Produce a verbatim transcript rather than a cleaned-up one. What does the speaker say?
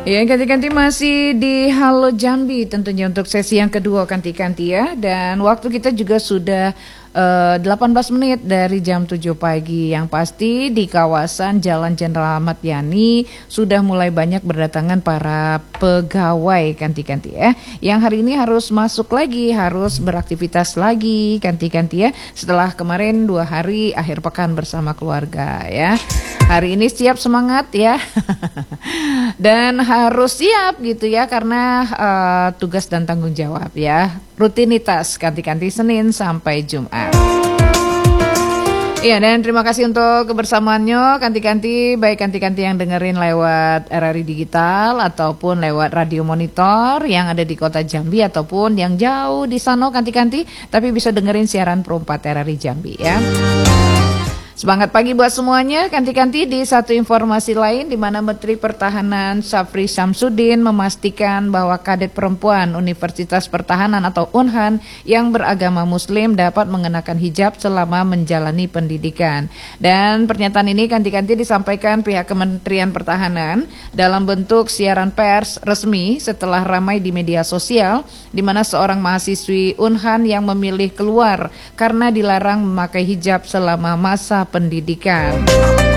Ya, ganti-ganti masih di Halo Jambi tentunya untuk sesi yang kedua ganti-ganti ya. Dan waktu kita juga sudah uh, delapan belas menit dari jam tujuh pagi. Yang pasti di kawasan Jalan Jenderal Ahmad Yani sudah mulai banyak berdatangan para pegawai ganti-ganti ya. Yang hari ini harus masuk lagi, harus beraktivitas lagi ganti-ganti ya. Setelah kemarin dua hari akhir pekan bersama keluarga ya. Hari ini siap semangat ya. Dan harus siap gitu ya karena uh, tugas dan tanggung jawab ya. Rutinitas ganti-ganti Senin sampai Jumat. Iya, dan terima kasih untuk kebersamaannya ganti-ganti, baik ganti-ganti yang dengerin lewat R R I Digital ataupun lewat radio monitor yang ada di kota Jambi ataupun yang jauh di sana ganti-ganti, tapi bisa dengerin siaran perempat R R I Jambi ya. Semangat pagi buat semuanya, ganti-ganti di satu informasi lain di mana Menteri Pertahanan Syafri Syamsuddin memastikan bahwa kadet perempuan Universitas Pertahanan atau UNHAN yang beragama Muslim dapat mengenakan hijab selama menjalani pendidikan. Dan pernyataan ini ganti-ganti disampaikan pihak Kementerian Pertahanan dalam bentuk siaran pers resmi setelah ramai di media sosial di mana seorang mahasiswi UNHAN yang memilih keluar karena dilarang memakai hijab selama masa pendidikan.